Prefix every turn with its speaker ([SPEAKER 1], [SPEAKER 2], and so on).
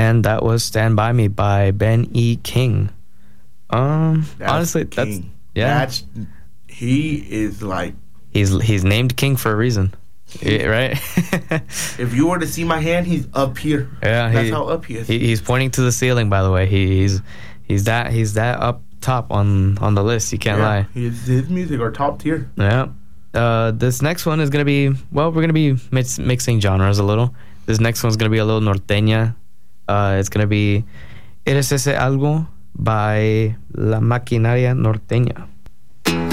[SPEAKER 1] and that was "Stand by Me" by Ben E. King. Honestly,
[SPEAKER 2] King. He is like
[SPEAKER 1] he's named King for a reason, right?
[SPEAKER 2] If you were to see my hand, he's up here.
[SPEAKER 1] Yeah,
[SPEAKER 2] that's how up he is.
[SPEAKER 1] He's pointing to the ceiling. By the way, he's that up top on the list. You can't lie.
[SPEAKER 2] His music are top tier.
[SPEAKER 1] Yeah. This next one is gonna be we're gonna be mixing genres a little. This next one's gonna be a little norteña. It's gonna be "Eres ese algo" by La Maquinaria Norteña.